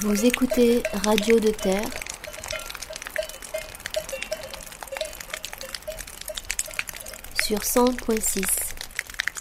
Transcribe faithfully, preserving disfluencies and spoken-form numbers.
Vous écoutez Radio de Terre sur cent point six.